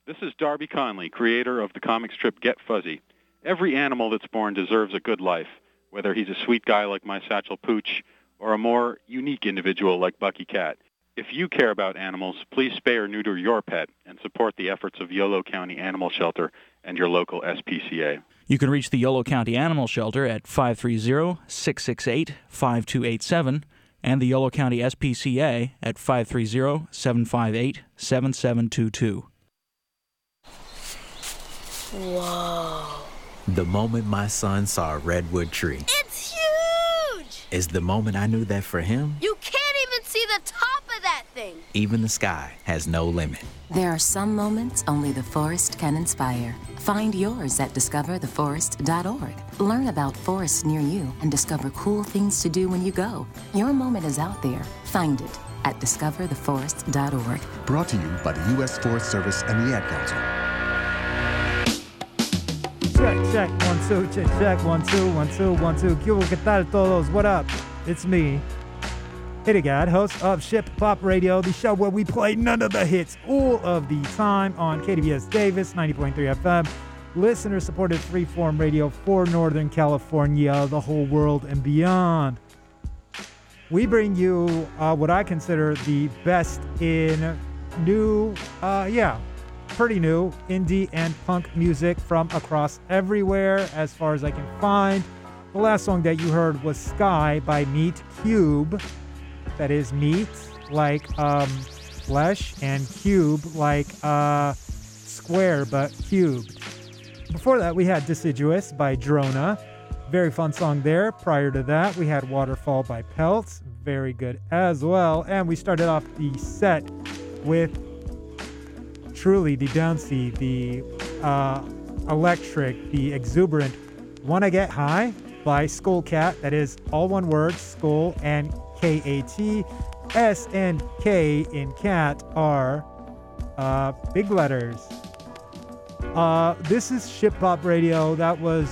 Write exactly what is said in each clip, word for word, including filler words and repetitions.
This is Darby Conley, creator of the comic strip Get Fuzzy. Every animal that's born deserves a good life, whether he's a sweet guy like my Satchel Pooch or a more unique individual like Bucky Cat. If you care about animals, please spay or neuter your pet and support the efforts of Yolo County Animal Shelter and your local S P C A. You can reach the Yolo County Animal Shelter at five three zero, six six eight, five two eight seven and the Yolo County S P C A at five three zero, seven five eight, seven seven two two. Whoa. The moment my son saw a redwood tree. It's huge! Is the moment I knew that for him, You can't even see the top of that thing. even the sky has no limit. There are some moments only the forest can inspire. Find yours at discover the forest dot org. Learn about forests near you and discover cool things to do when you go. Your moment is out there. Find it at discover the forest dot org. Brought to you by the U S Forest Service and the Ad Council. Check, check, one, two, check, check, one, two, one, two, one, two. ¿Qué hubo, qué tal todos? What up? It's me, Hittagad, host of Ship Pop Radio, the show where we play none of the hits all of the time on K D V S Davis, ninety point three F M. Listener-supported freeform radio for Northern California, the whole world, and beyond. We bring you uh, what I consider the best in new, uh, yeah, pretty new indie and punk music from across everywhere as far as I can find. The last song that you heard was Sky by Meat Cube. That is meat like um, flesh and cube like uh, square but cubed. Before that we had Deciduous by Drona. Very fun song there. Prior to that we had Waterfall by Pelts. Very good as well. And we started off the set with truly the bouncy, the uh, electric, the exuberant Wanna Get High by Skullcat. That is all one word, Skull and K A T. S and K in cat are uh, big letters. Uh, this is Ship Pop Radio. That was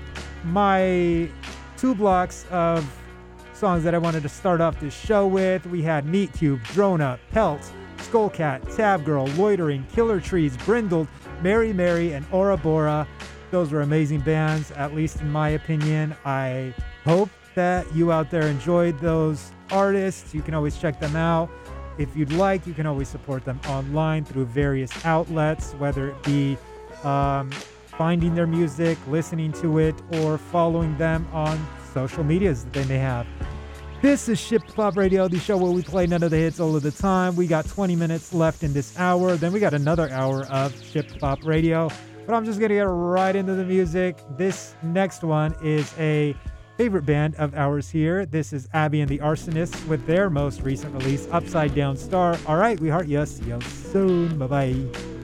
my two blocks of songs that I wanted to start off this show with. We had Meat Cube, Drona, Pelt, Skullcat, Tab Girl, Loitering, Killer Trees, Brindled, Mary Mary, and Ora Bora. Those were amazing bands, at least in my opinion. I hope that you out there enjoyed those artists. You can always check them out. If you'd like, you can always support them online through various outlets, whether it be um, finding their music, listening to it, or following them on social medias that they may have. This is Ship Pop Radio, the show where we play none of the hits all of the time. We got twenty minutes left in this hour. Then we got another hour of Ship Pop Radio. But I'm just going to get right into the music. This next one is a favorite band of ours here. This is Abby and the Arsonists with their most recent release, Upside Down Star. All right, we heart you. See you soon. Bye-bye.